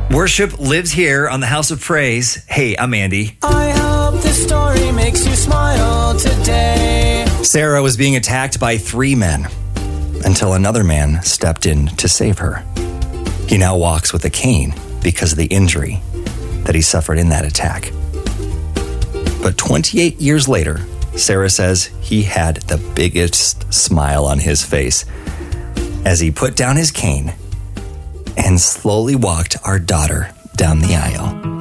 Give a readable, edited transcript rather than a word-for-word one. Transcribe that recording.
Worship lives here on the House of Praise. Hey, I'm Andy. I hope this story makes you smile today. Sarah was being attacked by 3 men until another man stepped in to save her. He now walks with a cane because of the injury that he suffered in that attack. But 28 years later, Sarah says he had the biggest smile on his face as he put down his cane and slowly walked our daughter down the aisle.